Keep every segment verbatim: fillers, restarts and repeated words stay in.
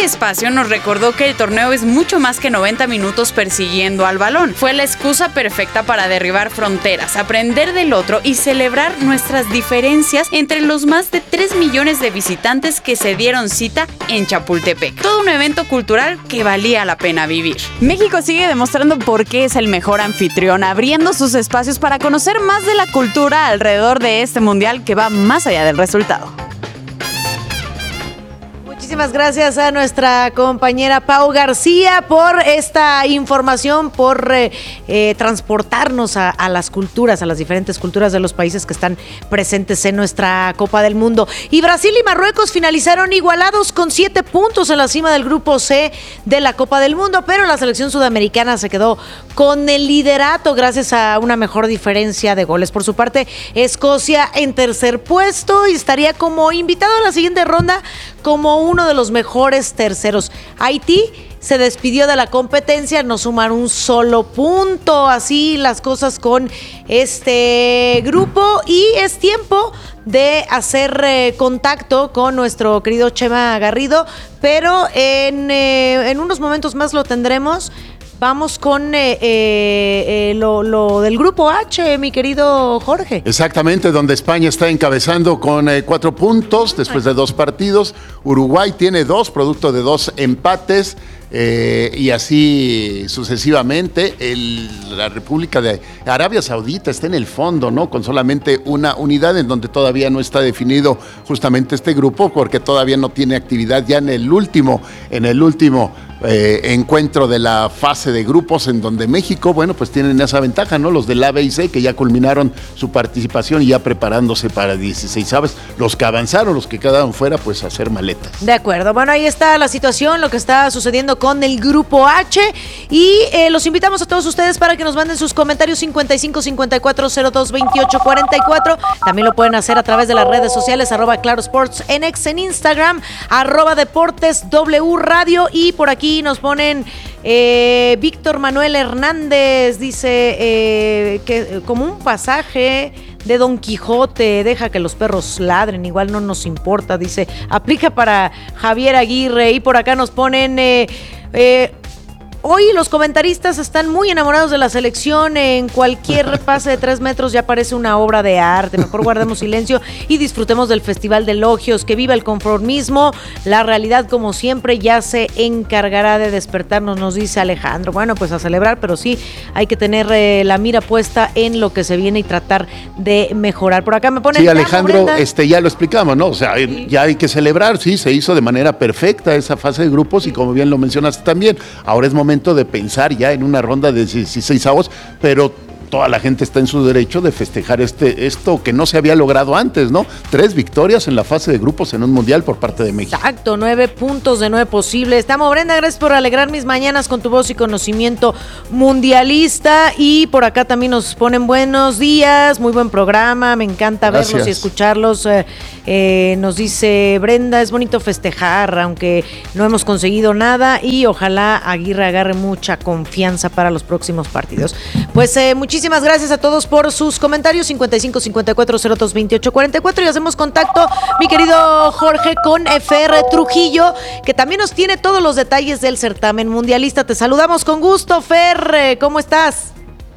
espacio nos recordó que el torneo es mucho más que noventa minutos persiguiendo al balón. Fue la excusa perfecta para derribar fronteras, aprender del otro y celebrar nuestras diferencias entre los más de tres millones de visitantes que se dieron cita en Chapultepec. Todo un evento cultural que valía la pena vivir. México sigue demostrando por qué es el mejor anfitrión, abriendo sus espacios para conocer más de la cultura alrededor de este mundial que va más allá del resultado. Muchísimas gracias a nuestra compañera Pau García por esta información, por eh, eh, transportarnos a, a las culturas, a las diferentes culturas de los países que están presentes en nuestra Copa del Mundo. Y Brasil y Marruecos finalizaron igualados con siete puntos en la cima del grupo C de la Copa del Mundo, pero la selección sudamericana se quedó con el liderato gracias a una mejor diferencia de goles. Por su parte, Escocia en tercer puesto y estaría como invitado a la siguiente ronda como uno de los mejores terceros. Haití se despidió de la competencia, no sumar un solo punto. Así las cosas con este grupo y es tiempo de hacer eh, contacto con nuestro querido Chema Garrido, pero en, eh, en unos momentos más lo tendremos. Vamos con eh, eh, lo, lo del grupo H, mi querido Jorge. Exactamente, donde España está encabezando con eh, cuatro puntos después de dos partidos. Uruguay tiene dos, producto de dos empates. Eh, y así sucesivamente. El, la República de Arabia Saudita está en el fondo, ¿no? Con solamente una unidad, en donde todavía no está definido justamente este grupo, porque todavía no tiene actividad ya en el último, en el último eh, encuentro de la fase de grupos, en donde México, bueno, pues tienen esa ventaja, ¿no? Los del A, B y C, que ya culminaron su participación y ya preparándose para dieciséis, ¿sabes? Los que avanzaron, los que quedaron fuera, pues a hacer maletas. De acuerdo, bueno, ahí está la situación, lo que está sucediendo con el grupo H y eh, los invitamos a todos ustedes para que nos manden sus comentarios cincuenta y cinco cincuenta y cuatro cero dos veintiocho cuarenta y cuatro. También lo pueden hacer a través de las redes sociales, arroba Claro Sports en X en Instagram, arroba Deportes W Radio, y por aquí nos ponen eh, Víctor Manuel Hernández, dice eh, que como un pasaje de Don Quijote, deja que los perros ladren, igual no nos importa, dice, aplica para Javier Aguirre. Y por acá nos ponen eh, eh, hoy los comentaristas están muy enamorados de la selección, en cualquier pase de tres metros ya parece una obra de arte, mejor guardemos silencio y disfrutemos del festival de elogios, que viva el conformismo, la realidad como siempre ya se encargará de despertarnos, nos dice Alejandro. Bueno, pues a celebrar, pero sí hay que tener eh, la mira puesta en lo que se viene y tratar de mejorar. Por acá me ponen... Sí, Alejandro, este, ya lo explicamos, ¿no? O sea, sí, ya hay que celebrar, sí, se hizo de manera perfecta esa fase de grupos y como bien lo mencionaste también, ahora es momento de pensar ya en una ronda de dieciséis avos, pero toda la gente está en su derecho de festejar este esto que no se había logrado antes, ¿no? Tres victorias en la fase de grupos en un mundial por parte de México. Exacto, nueve puntos de nueve posibles. Estamos, Brenda, gracias por alegrar mis mañanas con tu voz y conocimiento mundialista. Y por acá también nos ponen buenos días, muy buen programa, me encanta verlos gracias. Y escucharlos. Eh, eh, nos dice Brenda, es bonito festejar, aunque no hemos conseguido nada, y ojalá Aguirre agarre mucha confianza para los próximos partidos. Pues eh, muchísimas Muchísimas gracias a todos por sus comentarios, cincuenta y cinco cincuenta y cuatro cero dos veintiocho cuarenta y cuatro, y hacemos contacto, mi querido Jorge, con F R Trujillo, que también nos tiene todos los detalles del certamen mundialista. Te saludamos con gusto, Fer, ¿cómo estás?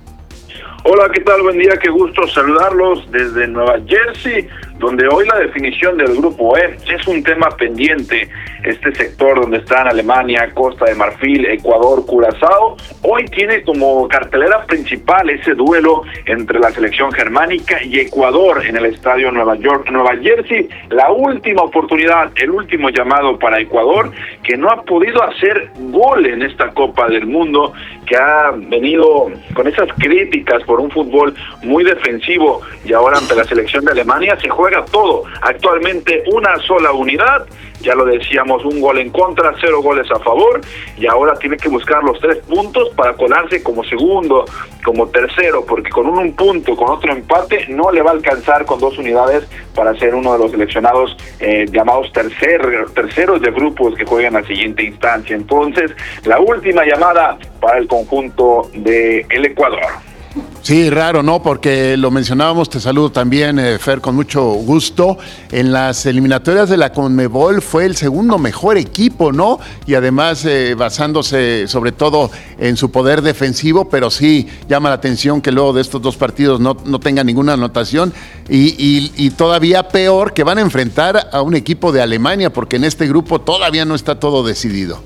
Hola, ¿qué tal? Buen día, qué gusto saludarlos desde Nueva Jersey, donde hoy la definición del grupo E es un tema pendiente. Este sector donde están Alemania, Costa de Marfil, Ecuador, Curazao, hoy tiene como cartelera principal ese duelo entre la selección germánica y Ecuador en el estadio Nueva York, Nueva Jersey. La última oportunidad, el último llamado para Ecuador, que no ha podido hacer gol en esta Copa del Mundo, que ha venido con esas críticas por un fútbol muy defensivo, y ahora ante la selección de Alemania se juega todo. Actualmente una sola unidad, ya lo decíamos, un gol en contra, cero goles a favor, y ahora tiene que buscar los tres puntos para colarse como segundo, como tercero, porque con un, un punto, con otro empate, no le va a alcanzar con dos unidades para ser uno de los seleccionados eh, llamados tercer, terceros de grupos que juegan a la siguiente instancia. Entonces, la última llamada para el conjunto de el Ecuador. Sí, raro, ¿no? Porque lo mencionábamos, te saludo también, eh, Fer, con mucho gusto. En las eliminatorias de la CONMEBOL fue el segundo mejor equipo, ¿no? Y además eh, basándose sobre todo en su poder defensivo, pero sí llama la atención que luego de estos dos partidos no, no tenga ninguna anotación. Y, y, y todavía peor que van a enfrentar a un equipo de Alemania, porque en este grupo todavía no está todo decidido.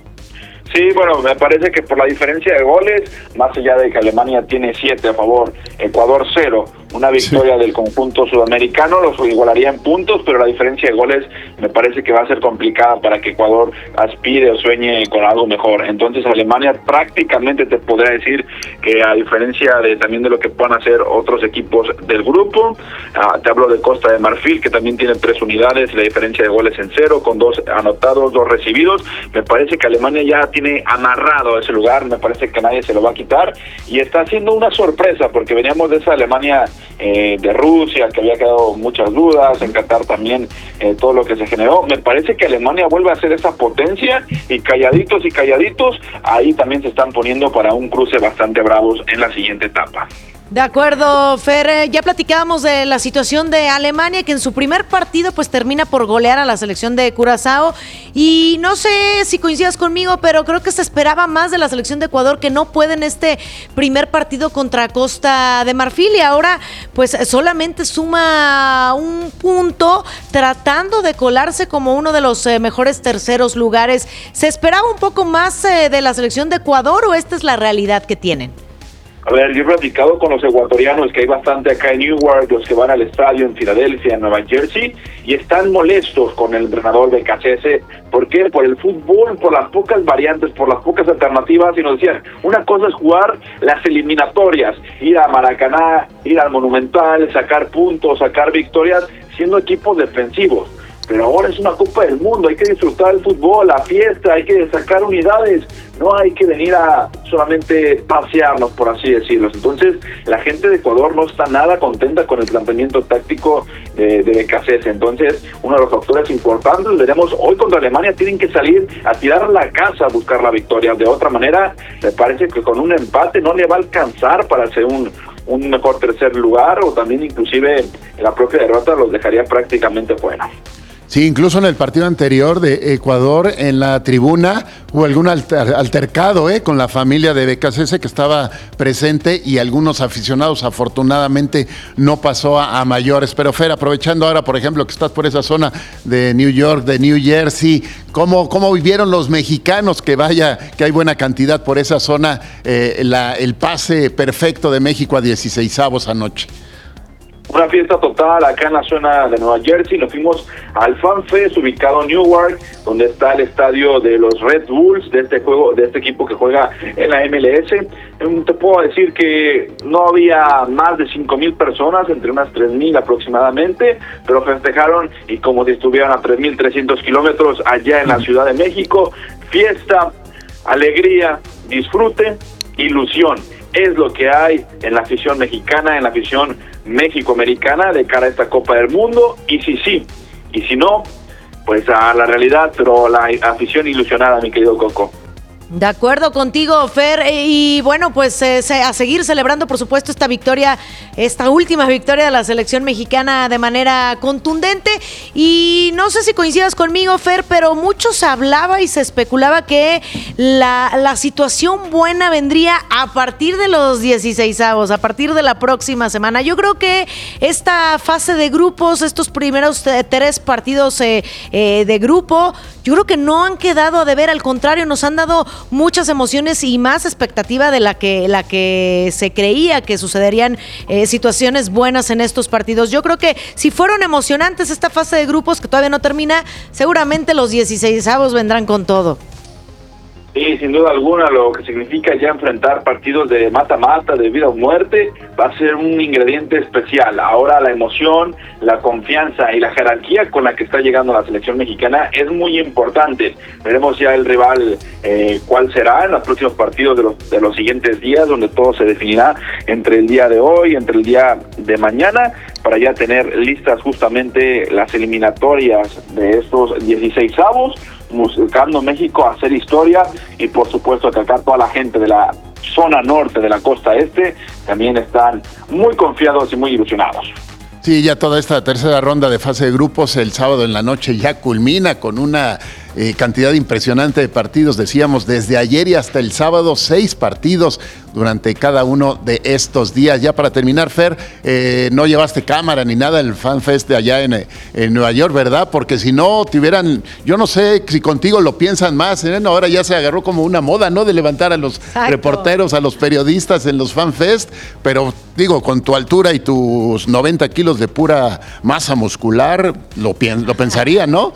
Sí, bueno, me parece que por la diferencia de goles, más allá de que Alemania tiene siete a favor, Ecuador cero, una victoria sí. del conjunto sudamericano los igualaría en puntos, pero la diferencia de goles me parece que va a ser complicada para que Ecuador aspire o sueñe con algo mejor. Entonces Alemania prácticamente te podría decir que a diferencia de también de lo que puedan hacer otros equipos del grupo, uh, te hablo de Costa de Marfil, que también tiene tres unidades, la diferencia de goles en cero, con dos anotados, dos recibidos. Me parece que Alemania ya tiene amarrado ese lugar, me parece que nadie se lo va a quitar, y está haciendo una sorpresa, porque veníamos de esa Alemania eh, de Rusia, que había quedado muchas dudas, en Qatar también eh, todo lo que se generó. Me parece que Alemania vuelve a ser esa potencia, y calladitos y calladitos, ahí también se están poniendo para un cruce bastante bravos en la siguiente etapa. De acuerdo, Fer, ya platicábamos de la situación de Alemania, que en su primer partido pues termina por golear a la selección de Curazao, y no sé si coincidas conmigo, pero creo que se esperaba más de la selección de Ecuador, que no puede en este primer partido contra Costa de Marfil, y ahora pues solamente suma un punto, tratando de colarse como uno de los eh, mejores terceros lugares. ¿Se esperaba un poco más eh, de la selección de Ecuador, o esta es la realidad que tienen? A ver, yo he platicado con los ecuatorianos, que hay bastante acá en Newark, los que van al estadio en Filadelfia, en Nueva Jersey, y están molestos con el entrenador de Cassese. ¿Por qué? Por el fútbol, por las pocas variantes, por las pocas alternativas, y nos decían, una cosa es jugar las eliminatorias, ir a Maracaná, ir al Monumental, sacar puntos, sacar victorias, siendo equipos defensivos. Pero ahora es una Copa del Mundo, hay que disfrutar el fútbol, la fiesta, hay que sacar unidades, no hay que venir a solamente pasearnos, por así decirlo. Entonces, la gente de Ecuador no está nada contenta con el planteamiento táctico de, de Cassese. Entonces, uno de los factores importantes, veremos, hoy contra Alemania tienen que salir a tirar la casa a buscar la victoria. De otra manera, me parece que con un empate no le va a alcanzar para hacer un... un mejor tercer lugar, o también inclusive la propia derrota los dejaría prácticamente fuera. Sí, incluso en el partido anterior de Ecuador, en la tribuna, hubo algún alter, altercado eh, con la familia de Cassese, que estaba presente, y algunos aficionados, afortunadamente, no pasó a, a mayores. Pero Fer, aprovechando ahora, por ejemplo, que estás por esa zona de New York, de New Jersey, ¿cómo, cómo vivieron los mexicanos? Que vaya, que hay buena cantidad por esa zona, eh, la, el pase perfecto de México a dieciseisavos anoche. Una fiesta total acá en la zona de Nueva Jersey. Nos fuimos al Fan Fest, ubicado en Newark, donde está el estadio de los Red Bulls, de este juego, de este equipo que juega en la M L S. Te puedo decir que no había más de cinco mil personas, entre unas tres mil aproximadamente, pero festejaron, y como si estuvieran a tres mil trescientos kilómetros allá en la Ciudad de México. Fiesta, alegría, disfrute, ilusión. Es lo que hay en la afición mexicana, en la afición mexicoamericana de cara a esta Copa del Mundo, y si sí, y si no, pues a la realidad, pero la afición ilusionada, mi querido Coco. De acuerdo contigo, Fer, y bueno, pues eh, a seguir celebrando, por supuesto, esta victoria, esta última victoria de la selección mexicana de manera contundente. Y no sé si coincidas conmigo, Fer, pero mucho se hablaba y se especulaba que la, la situación buena vendría a partir de los dieciseisavos, a partir de la próxima semana. Yo creo que esta fase de grupos, estos primeros eh, tres partidos eh, eh, de grupo, yo creo que no han quedado a deber, al contrario, nos han dado muchas emociones y más expectativa de la que, la que se creía que sucederían eh, situaciones buenas en estos partidos. Yo creo que si fueron emocionantes esta fase de grupos que todavía no termina, seguramente los dieciseisavos vendrán con todo. Sí, sin duda alguna, lo que significa ya enfrentar partidos de mata-mata, de vida o muerte, va a ser un ingrediente especial. Ahora la emoción, la confianza y la jerarquía con la que está llegando la selección mexicana es muy importante. Veremos ya el rival, eh, cuál será en los próximos partidos de los, de los siguientes días, donde todo se definirá entre el día de hoy, entre el día de mañana, para ya tener listas justamente las eliminatorias de estos dieciseisavos, buscando México hacer historia, y por supuesto atacar toda la gente de la zona norte de la costa este, también están muy confiados y muy ilusionados. Sí, ya toda esta tercera ronda de fase de grupos el sábado en la noche ya culmina con una eh, cantidad impresionante de partidos. Decíamos, desde ayer y hasta el sábado, seis partidos durante cada uno de estos días. Ya para terminar, Fer, eh, no llevaste cámara ni nada el FanFest de allá en, en Nueva York, ¿verdad? Porque si no, te hubieran, yo no sé si contigo lo piensan más, ¿eh? Ahora ya se agarró como una moda, ¿no? De levantar a los Exacto. reporteros, a los periodistas en los FanFest, pero digo, con tu altura y tus noventa kilos de pura masa muscular, lo, lo pensaría, ¿no?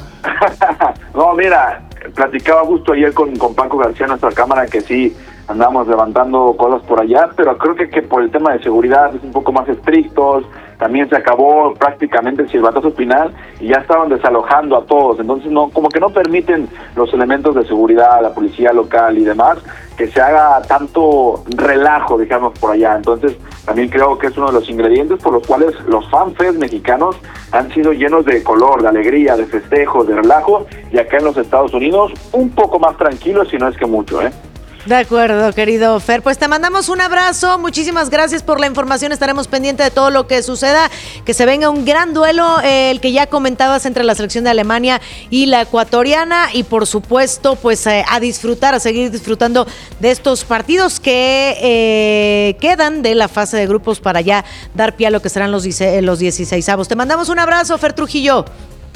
No, mira, platicaba justo ayer con, con Paco García, nuestra cámara, que sí andamos levantando cosas por allá, pero creo que, que por el tema de seguridad es un poco más estrictos. También se acabó prácticamente el silbatazo final y ya estaban desalojando a todos, entonces no, como que no permiten los elementos de seguridad, la policía local y demás, que se haga tanto relajo, digamos, por allá. Entonces también creo que es uno de los ingredientes por los cuales los FanFest mexicanos han sido llenos de color, de alegría, de festejo, de relajo, y acá en los Estados Unidos un poco más tranquilos, si no es que mucho, ¿eh? De acuerdo, querido Fer. Pues te mandamos un abrazo. Muchísimas gracias por la información. Estaremos pendientes de todo lo que suceda. Que se venga un gran duelo, eh, el que ya comentabas entre la selección de Alemania y la ecuatoriana. Y por supuesto, pues eh, a disfrutar, a seguir disfrutando de estos partidos que eh, quedan de la fase de grupos para ya dar pie a lo que serán los, los dieciseisavos. Te mandamos un abrazo, Fer Trujillo.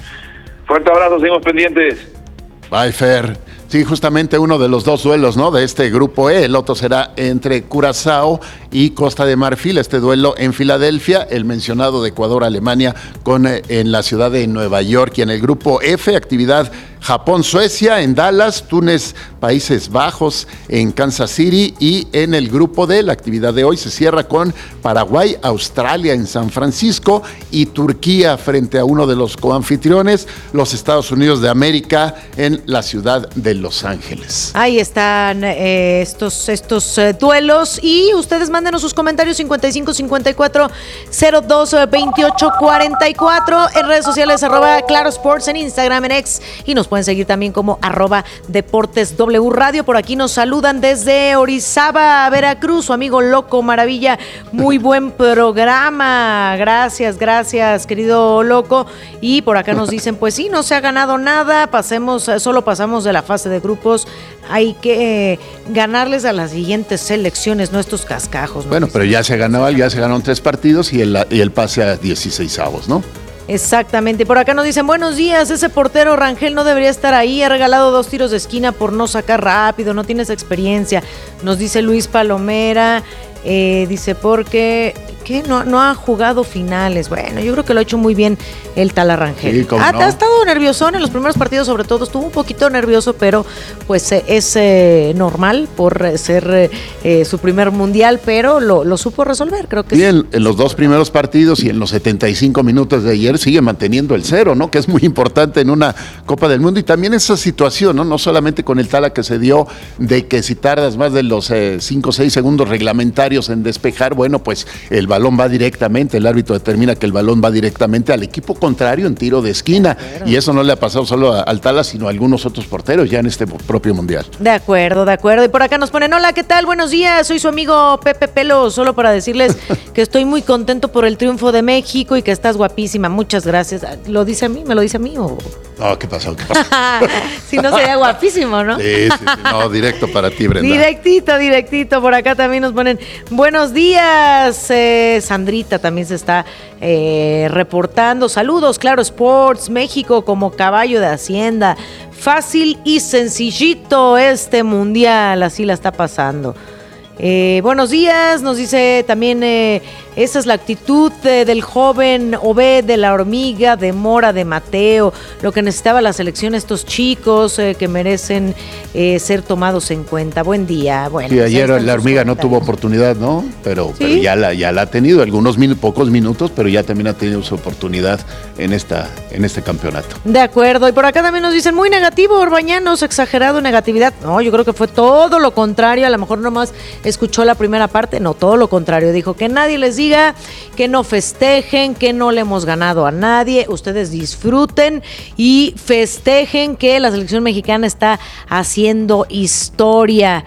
Fuerte abrazo, seguimos pendientes. Bye, Fer. Sí, justamente uno de los dos duelos, ¿no? De este grupo E, el otro será entre Curazao y Costa de Marfil, este duelo en Filadelfia, el mencionado de Ecuador-Alemania con eh, en la ciudad de Nueva York. Y en el grupo F, actividad Japón-Suecia en Dallas, Túnez, Países Bajos en Kansas City, y en el grupo D, la actividad de hoy se cierra con Paraguay, Australia en San Francisco y Turquía frente a uno de los coanfitriones, los Estados Unidos de América en la ciudad de Los Ángeles. Ahí están eh, estos, estos eh, duelos, y ustedes mándenos sus comentarios cincuenta y cinco cincuenta y cuatro cero dos veintiocho cuarenta y cuatro, en redes sociales arroba Claro Sports, en Instagram, en X, y nos pueden seguir también como arroba Deportes W Radio. Por aquí nos saludan desde Orizaba, Veracruz, su amigo Loco Maravilla. Muy buen programa. Gracias, gracias, querido Loco. Y por acá nos dicen, pues sí, no se ha ganado nada, pasemos, solo pasamos de la fase de grupos. Hay que eh, ganarles a las siguientes selecciones, no estos cascajos. ¿no? Bueno, pero ya se ganó, ya se ganaron tres partidos y el, y el pase a dieciseisavos, ¿no? Exactamente. Por acá nos dicen, buenos días, ese portero Rangel no debería estar ahí, ha regalado dos tiros de esquina por no sacar rápido, no tienes experiencia. Nos dice Luis Palomera, eh, dice, porque ¿qué? No, no ha jugado finales. Bueno, yo creo que lo ha hecho muy bien el tal Rangel. Sí, ha, no. ha estado nerviosón en los primeros partidos, sobre todo estuvo un poquito nervioso, pero pues eh, es eh, normal por ser eh, su primer mundial, pero lo, lo supo resolver, creo que sí. En, en los dos primeros partidos y en los setenta y cinco minutos de ayer sigue manteniendo el cero, ¿no? Que es muy importante en una Copa del Mundo, y también esa situación, ¿no? No solamente con el tala que se dio de que si tardas más de los cinco o seis segundos reglamentarios en despejar, bueno, pues el balón va directamente, el árbitro determina que el balón va directamente al equipo contrario en tiro de esquina, y eso no le ha pasado solo a, al Tala, sino a algunos otros porteros ya en este propio mundial. De acuerdo, de acuerdo. Y por acá nos ponen, hola, ¿qué tal? Buenos días, soy su amigo Pepe Pelo, solo para decirles que estoy muy contento por el triunfo de México y que estás guapísima, muchas gracias. ¿Lo dice a mí? ¿Me lo dice a mí? O... No, ¿qué pasó? ¿Qué pasó? Si no, sería guapísimo, ¿no? Sí, sí, sí, no, directo para ti, Brenda. Directito, directito. Por acá también nos ponen, buenos días, eh, Sandrita también se está eh, reportando. Saludos, Claro Sports, México como caballo de Hacienda. Fácil y sencillito este mundial, así la está pasando. Eh, buenos días, nos dice también, eh, esa es la actitud eh, del joven Obed, de la hormiga, de Mora, de Mateo, lo que necesitaba la selección, estos chicos eh, que merecen eh, ser tomados en cuenta. Buen día. Bueno, sí, ayer la hormiga no tuvo oportunidad, ¿no? Pero, ¿sí? pero ya, la, ya la ha tenido, algunos min, pocos minutos, pero ya también ha tenido su oportunidad en, esta, en este campeonato. De acuerdo, y por acá también nos dicen, muy negativo, Orbañanos, exagerado negatividad. No, yo creo que fue todo lo contrario, a lo mejor nomás escuchó la primera parte, no, todo lo contrario, dijo que nadie les diga, que no festejen, que no le hemos ganado a nadie, ustedes disfruten y festejen que la selección mexicana está haciendo historia.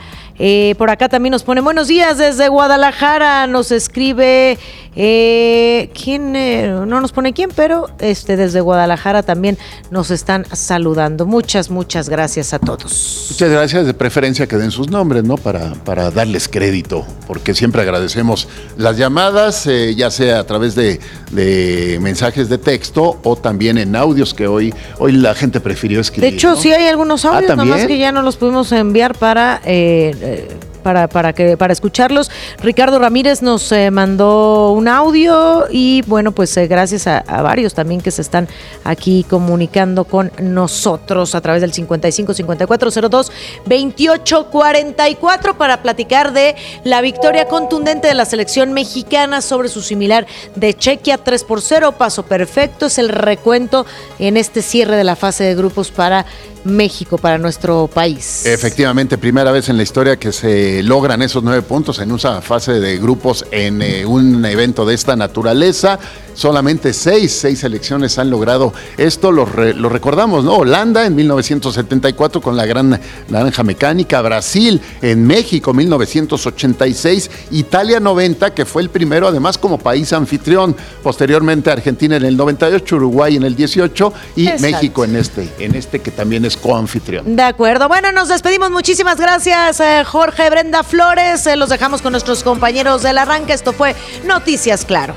Eh, por acá también nos pone buenos días desde Guadalajara. Nos escribe, eh, ¿quién? Eh, no nos pone quién, pero este desde Guadalajara también nos están saludando. Muchas, muchas gracias a todos. Muchas gracias, de preferencia que den sus nombres, ¿no? Para, para darles crédito, porque siempre agradecemos las llamadas, eh, ya sea a través de, de mensajes de texto o también en audios, que hoy, hoy la gente prefirió escribir. De hecho, ¿no? sí hay algunos audios, ah, nada más que ya no los pudimos enviar para... Eh, eh, Para, para, que, para escucharlos. Ricardo Ramírez nos eh, mandó un audio y bueno, pues eh, gracias a, a varios también que se están aquí comunicando con nosotros a través del cincuenta y cinco cincuenta y cuatro cero dos veintiocho cuarenta y cuatro para platicar de la victoria contundente de la selección mexicana sobre su similar de Chequia, tres por cero, paso perfecto, es el recuento en este cierre de la fase de grupos para México, para nuestro país. Efectivamente, primera vez en la historia que se logran esos nueve puntos en una fase de grupos en eh, un evento de esta naturaleza. Solamente seis, seis selecciones han logrado esto, lo, re, lo recordamos, ¿no? Holanda en mil novecientos setenta y cuatro con la gran naranja mecánica, Brasil en México mil novecientos ochenta y seis, Italia noventa, que fue el primero además como país anfitrión, posteriormente Argentina en el noventa y ocho, Uruguay en el dieciocho y Exacto. México en este, en este que también es coanfitrión. De acuerdo, bueno, nos despedimos, muchísimas gracias eh, Jorge, Brenda Flores, eh, los dejamos con nuestros compañeros del arranque, esto fue Noticias Claro.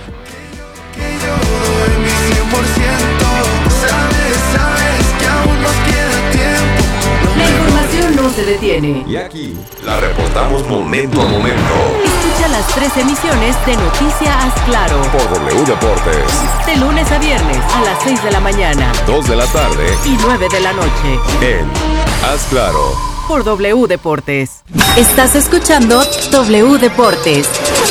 La información no se detiene. Y aquí la reportamos momento a momento. Escucha las tres emisiones de Noticias Claro por W Deportes. De lunes a viernes a las seis de la mañana, dos de la tarde y nueve de la noche. En Haz Claro. Por W Deportes. Estás escuchando W Deportes.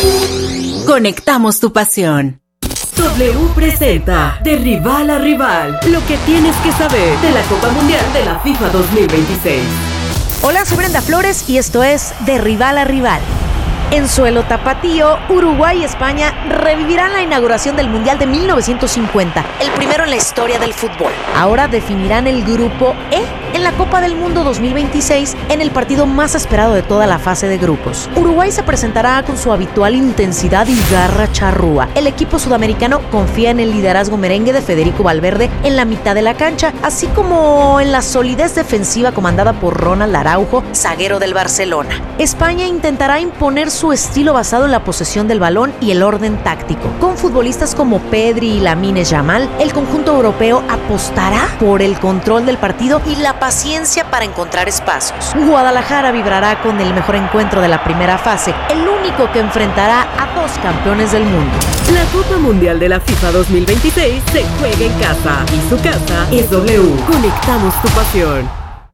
Conectamos tu pasión. W presenta De Rival a Rival, lo que tienes que saber de la Copa Mundial de la FIFA dos mil veintiséis. Hola, soy Brenda Flores y esto es De Rival a Rival. En suelo tapatío, Uruguay y España revivirán la inauguración del Mundial de mil novecientos cincuenta, el primero en la historia del fútbol. Ahora definirán el grupo E en la Copa del Mundo dos mil veintiséis en el partido más esperado de toda la fase de grupos. Uruguay se presentará con su habitual intensidad y garra charrúa. El equipo sudamericano confía en el liderazgo merengue de Federico Valverde en la mitad de la cancha, así como en la solidez defensiva comandada por Ronald Araujo, zaguero del Barcelona. España intentará imponer su estilo basado en la posesión del balón y el orden táctico. Con futbolistas como Pedri y Lamine Yamal, el conjunto europeo apostará por el control del partido y la paciencia para encontrar espacios. Guadalajara vibrará con el mejor encuentro de la primera fase, el único que enfrentará a dos campeones del mundo. La Copa Mundial de la FIFA dos mil veintiséis se juega en casa y su casa es W. Conectamos tu pasión.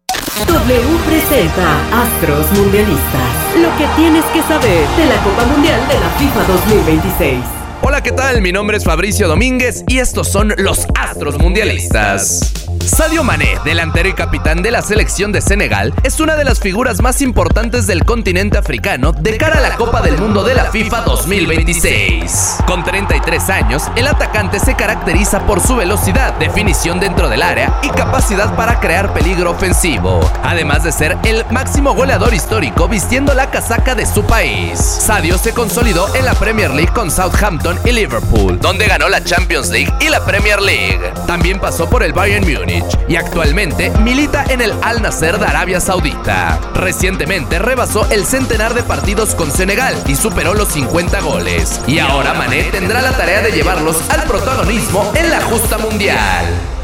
W presenta Astros Mundialistas, lo que tienes que saber de la Copa Mundial de la FIFA dos mil veintiséis. Hola, ¿qué tal? Mi nombre es Fabricio Domínguez y estos son los Astros Mundialistas. Sadio Mané, delantero y capitán de la selección de Senegal, es una de las figuras más importantes del continente africano de cara a la Copa del Mundo de la FIFA dos mil veintiséis. Con treinta y tres años, el atacante se caracteriza por su velocidad, definición dentro del área y capacidad para crear peligro ofensivo, además de ser el máximo goleador histórico vistiendo la casaca de su país. Sadio se consolidó en la Premier League con Southampton y Liverpool, donde ganó la Champions League y la Premier League. También pasó por el Bayern Múnich y actualmente milita en el Al Nassr de Arabia Saudita. Recientemente rebasó el centenar de partidos con Senegal y superó los cincuenta goles. Y ahora Mané tendrá la tarea de llevarlos al protagonismo en la justa mundial.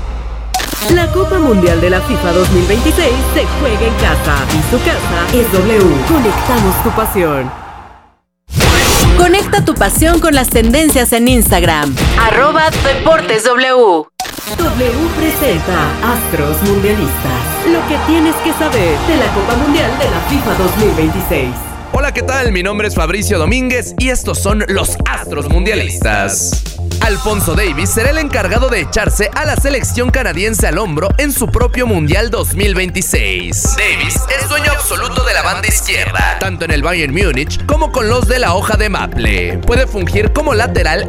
La Copa Mundial de la FIFA dos mil veintiséis se juega en casa y su casa es W. Conectamos tu pasión. Conecta tu pasión con las tendencias en Instagram. Arroba Deportes W. W presenta Astros Mundialistas, lo que tienes que saber de la Copa Mundial de la FIFA dos mil veintiséis. Hola, ¿qué tal? Mi nombre es Fabricio Domínguez y estos son los Astros Mundialistas. Alfonso Davies será el encargado de echarse a la selección canadiense al hombro en su propio Mundial dos mil veintiséis. Davies es dueño absoluto de la banda izquierda, tanto en el Bayern Múnich como con los de la hoja de maple. Puede fungir como lateral